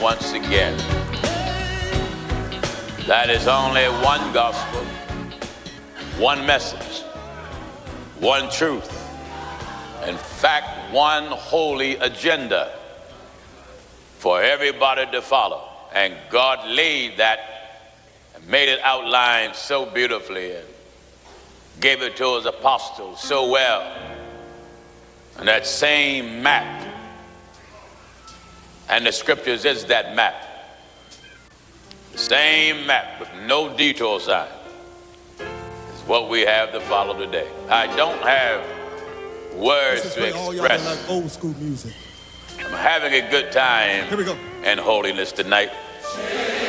once again. That is only one gospel, one message, one truth, in fact, one holy agenda for everybody to follow. And God laid that and made it outline so beautifully and gave it to his apostles so well. And that same map, and the scriptures is that map. The same map with no detour sign is what we have to follow today. I don't have words to express. Like old school music. I'm having a good time Here we go. in holiness tonight.